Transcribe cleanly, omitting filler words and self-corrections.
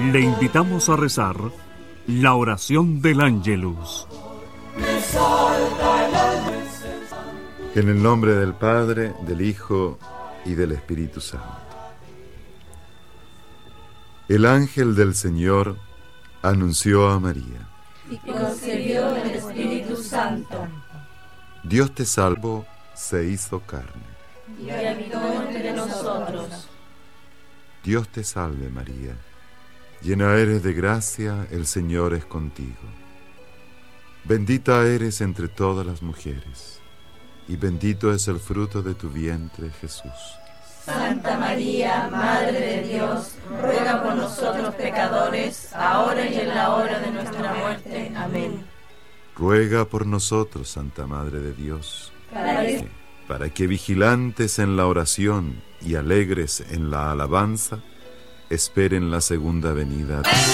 Le invitamos a rezar la oración del Ángelus. En el nombre del Padre, del Hijo y del Espíritu Santo. El ángel del Señor anunció a María. Y concebió el Espíritu Santo. Dios te salvó, se hizo carne. Y habitó entre nosotros. Dios te salve, María. Llena eres de gracia, el Señor es contigo. Bendita eres entre todas las mujeres, y bendito es el fruto de tu vientre, Jesús. Santa María, Madre de Dios, ruega por nosotros pecadores, ahora y en la hora de nuestra muerte. Amén. Ruega por nosotros, Santa Madre de Dios, Para que vigilantes en la oración y alegres en la alabanza, esperen la segunda venida.